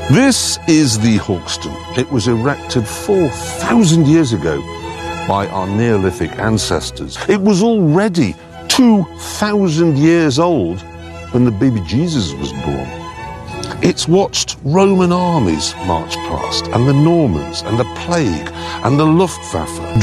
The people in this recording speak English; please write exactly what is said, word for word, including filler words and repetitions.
This is the Hawkston. It was erected four thousand years ago by our Neolithic ancestors. It was already two thousand years old when the baby Jesus was born. It's watched Roman armies march past, and the Normans, and the plague, and the Luftwaffe.